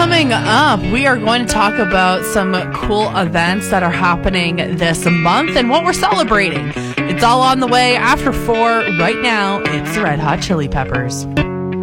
Coming up, we are going to talk about some cool events that are happening this month and what we're celebrating. It's all on the way after 4. Right now, it's the Red Hot Chili Peppers.